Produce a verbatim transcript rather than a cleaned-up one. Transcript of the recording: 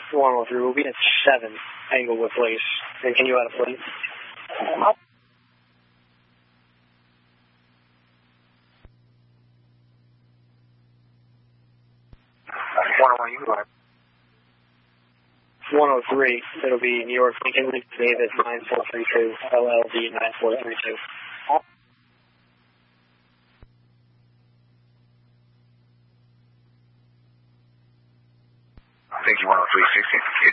one oh three, we'll be at seven Englewood Place. And can you add a plate? one oh one, you go ahead. one oh three, it'll be New York Lincoln Davis nine four three two, L L D nine four three two. Thank you, one oh three, sixteen.